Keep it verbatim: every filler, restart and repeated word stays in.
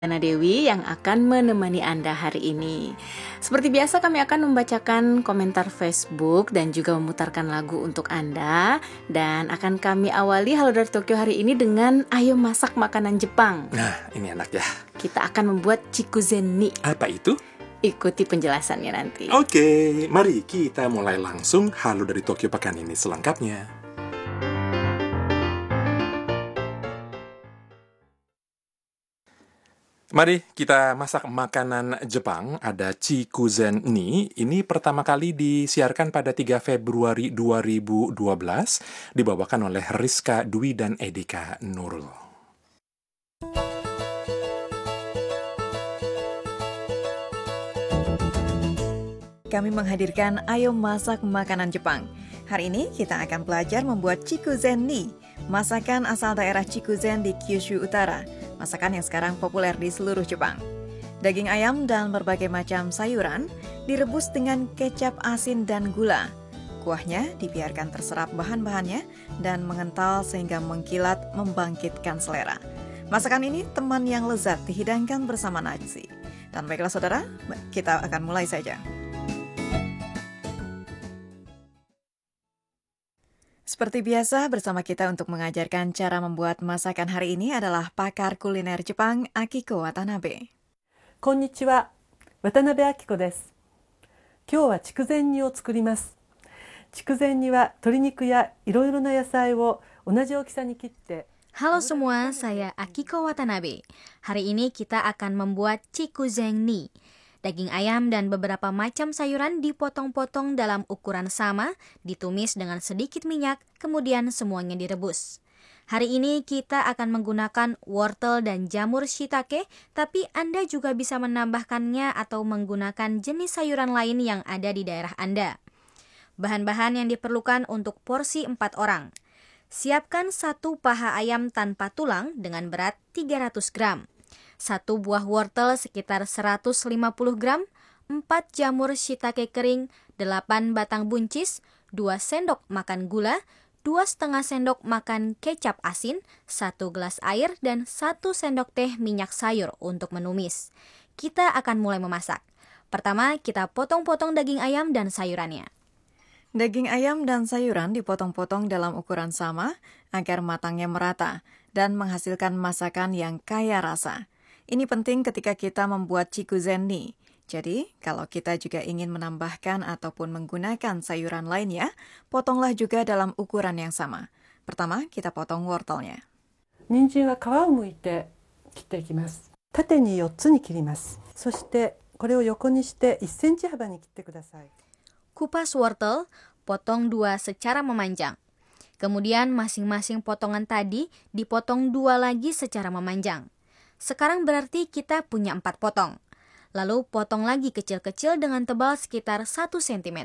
Ana Dewi yang akan menemani Anda hari ini. Seperti biasa kami akan membacakan komentar Facebook dan juga memutarkan lagu untuk Anda. Dan akan kami awali Halo dari Tokyo hari ini dengan Ayo Masak Makanan Jepang. Nah, ini enak ya. Kita akan membuat chikuzen-ni. Apa itu? Ikuti penjelasannya nanti. Oke, mari kita mulai langsung Halo dari Tokyo pekan ini selengkapnya. Mari kita masak makanan Jepang, ada chikuzen-ni. Ini pertama kali disiarkan pada tiga Februari dua ribu dua belas, dibawakan oleh Rizka Dwi dan Edika Nurul. Kami menghadirkan Ayo Masak Makanan Jepang. Hari ini kita akan belajar membuat chikuzen-ni, masakan asal daerah Chikuzen di Kyushu Utara, masakan yang sekarang populer di seluruh Jepang. Daging ayam dan berbagai macam sayuran direbus dengan kecap asin dan gula. Kuahnya dibiarkan terserap bahan-bahannya dan mengental sehingga mengkilat membangkitkan selera. Masakan ini teman yang lezat dihidangkan bersama nasi. Dan baiklah saudara, kita akan mulai saja. Seperti biasa, bersama kita untuk mengajarkan cara membuat masakan hari ini adalah pakar kuliner Jepang, Akiko Watanabe. Konnichiwa, Watanabe Akiko desu. Kyou wa chikuzen-niを作ります。chikuzen-ni wa tori肉やいろいろな野菜を同じ大きさに切って。 Halo semua, saya Akiko Watanabe. Hari ini kita akan membuat chikuzen-ni. Daging ayam dan beberapa macam sayuran dipotong-potong dalam ukuran sama, ditumis dengan sedikit minyak, kemudian semuanya direbus. Hari ini kita akan menggunakan wortel dan jamur shiitake, tapi Anda juga bisa menambahkannya atau menggunakan jenis sayuran lain yang ada di daerah Anda. Bahan-bahan yang diperlukan untuk porsi empat orang. Siapkan satu paha ayam tanpa tulang dengan berat tiga ratus gram. Satu buah wortel sekitar seratus lima puluh gram, empat jamur shiitake kering, delapan batang buncis, dua sendok makan gula, dua setengah sendok makan kecap asin, satu gelas air, dan satu sendok teh minyak sayur untuk menumis. Kita akan mulai memasak. Pertama, kita potong-potong daging ayam dan sayurannya. Daging ayam dan sayuran dipotong-potong dalam ukuran sama agar matangnya merata dan menghasilkan masakan yang kaya rasa. Ini penting ketika kita membuat chikuzen-ni. Jadi, kalau kita juga ingin menambahkan ataupun menggunakan sayuran lainnya, potonglah juga dalam ukuran yang sama. Pertama, kita potong wortelnya. 人参は皮を剥いて切っていきます。縦によっつに切ります。そしてこれを横にしていっセンチ幅に切ってください。 Kupas wortel, potong dua secara memanjang. Kemudian masing-masing potongan tadi dipotong dua lagi secara memanjang. Sekarang berarti kita punya empat potong. Lalu potong lagi kecil-kecil dengan tebal sekitar satu sentimeter.